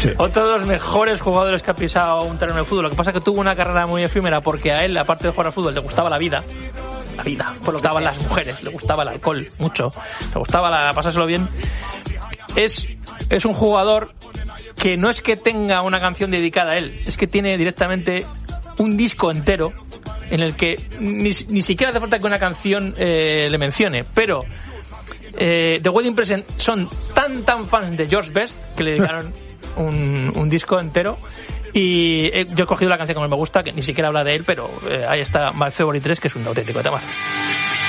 Sí. Otro de los mejores jugadores que ha pisado un terreno de fútbol. Lo que pasa es que tuvo una carrera muy efímera porque a él, aparte de jugar al fútbol, le gustaba la vida, pues le gustaban las mujeres, le gustaba el alcohol mucho, le gustaba pasárselo bien. Es un jugador que no es que tenga una canción dedicada a él, es que tiene directamente un disco entero en el que ni siquiera hace falta que una canción le mencione, pero The Wedding Present son tan fans de George Best que le dedicaron un disco entero. Y yo he cogido la canción que más me gusta, que ni siquiera habla de él, pero ahí está My Favorite 3, que es un auténtico temazo.